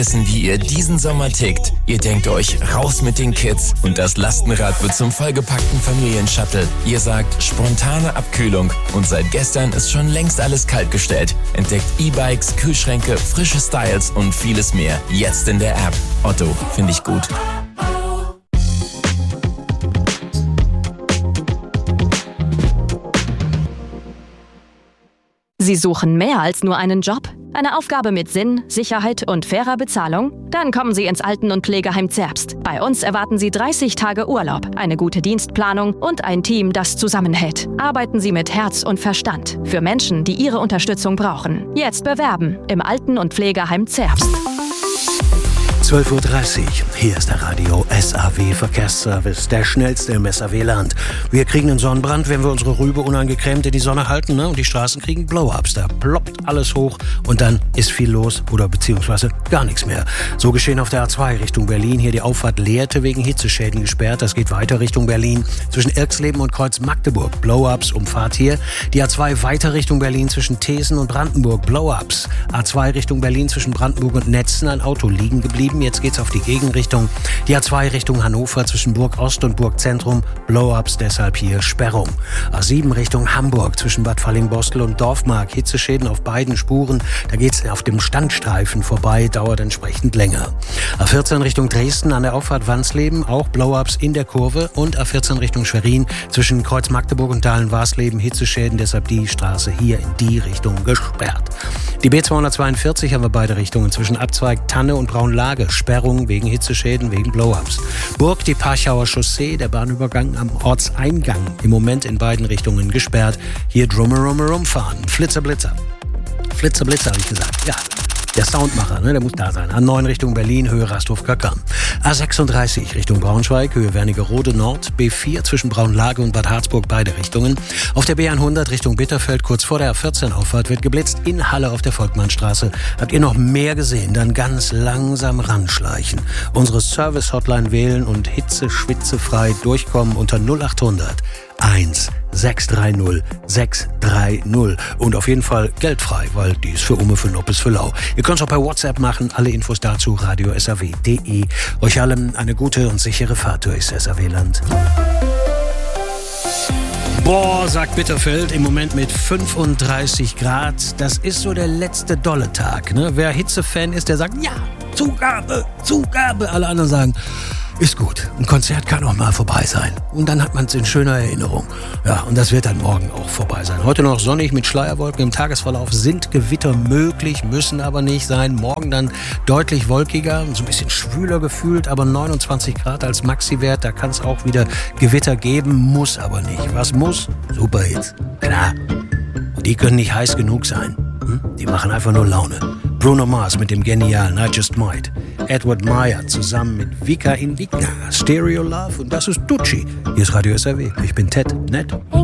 Wissen, wie ihr diesen Sommer tickt. Ihr denkt euch, raus mit den Kids und das Lastenrad wird zum vollgepackten Familienshuttle. Ihr sagt, spontane Abkühlung und seit gestern ist schon längst alles kaltgestellt. Entdeckt E-Bikes, Kühlschränke, frische Styles und vieles mehr. Jetzt in der App. Otto, finde ich gut. Sie suchen mehr als nur einen Job? Eine Aufgabe mit Sinn, Sicherheit und fairer Bezahlung? Dann kommen Sie ins Alten- und Pflegeheim Zerbst. Bei uns erwarten Sie 30 Tage Urlaub, eine gute Dienstplanung und ein Team, das zusammenhält. Arbeiten Sie mit Herz und Verstand für Menschen, die Ihre Unterstützung brauchen. Jetzt bewerben im Alten- und Pflegeheim Zerbst. 12:30 Uhr, hier ist der Radio SAW Verkehrsservice, der schnellste im SAW-Land. Wir kriegen einen Sonnenbrand, wenn wir unsere Rübe unangecremt in die Sonne halten, ne? Und die Straßen kriegen Blow-Ups. Da ploppt alles hoch und dann ist viel los oder beziehungsweise gar nichts mehr. So geschehen auf der A2 Richtung Berlin. Hier die Auffahrt Lehrte wegen Hitzeschäden gesperrt. Das geht weiter Richtung Berlin. Zwischen Irxleben und Kreuz Magdeburg Blow-Ups, Umfahrt hier. Die A2 weiter Richtung Berlin zwischen Thesen und Brandenburg Blow-Ups. A2 Richtung Berlin zwischen Brandenburg und Netzen, ein Auto liegen geblieben. Jetzt geht's auf die Gegenrichtung. Die A2 Richtung Hannover zwischen Burg Ost und Burg Zentrum. Blow-Ups, deshalb hier Sperrung. A7 Richtung Hamburg zwischen Bad Fallingbostel und Dorfmark. Hitzeschäden auf beiden Spuren. Da geht's auf dem Standstreifen vorbei, dauert entsprechend länger. A14 Richtung Dresden an der Auffahrt Wansleben. Auch Blow-Ups in der Kurve. Und A14 Richtung Schwerin zwischen Kreuz Magdeburg und Dahlen-Warsleben. Hitzeschäden, deshalb die Straße hier in die Richtung gesperrt. Die B242 haben wir beide Richtungen zwischen Abzweig Tanne und Braunlage. Sperrung wegen Hitzeschäden, wegen Blow-Ups. Burg, die Parchauer Chaussee, der Bahnübergang am Ortseingang. Im Moment in beiden Richtungen gesperrt. Hier drumherum fahren. Flitzer-Blitzer. Flitzer-Blitzer, habe ich gesagt. Ja, der Soundmacher, ne, der muss da sein. A9 Richtung Berlin, Höhe Rasthof-Köckern. A36 Richtung Braunschweig, Höhe Wernigerode Nord. B4 zwischen Braunlage und Bad Harzburg, beide Richtungen. Auf der B100 Richtung Bitterfeld, kurz vor der A14-Auffahrt, wird geblitzt. In Halle auf der Volkmannstraße. Habt ihr noch mehr gesehen, dann ganz langsam ranschleichen. Unsere Service-Hotline wählen und hitze-schwitze-frei durchkommen unter 0800 630 630 und auf jeden Fall geldfrei, weil die ist für Umme, für Noppes, für Lau. Ihr könnt es auch per WhatsApp machen, alle Infos dazu radio-saw.de. Euch allen eine gute und sichere Fahrt durchs SAW-Land. Boah, sagt Bitterfeld, im Moment mit 35 Grad. Das ist so der letzte dolle Tag, ne? Wer Hitzefan ist, der sagt, ja, Zugabe, Zugabe. Alle anderen sagen, ist gut, ein Konzert kann auch mal vorbei sein. Und dann hat man es in schöner Erinnerung. Ja, und das wird dann morgen auch vorbei sein. Heute noch sonnig mit Schleierwolken im Tagesverlauf. Sind Gewitter möglich, müssen aber nicht sein. Morgen dann deutlich wolkiger, so ein bisschen schwüler gefühlt, aber 29 Grad als Maxi-Wert. Da kann es auch wieder Gewitter geben, muss aber nicht. Was muss? Superhits. Klar. Und die können nicht heiß genug sein. Die machen einfach nur Laune. Bruno Mars mit dem genialen I Just Might. Edward Meyer zusammen mit Vika Indica. Stereo Love und das ist Tucci. Hier ist Radio SAW. Ich bin Ted, nett.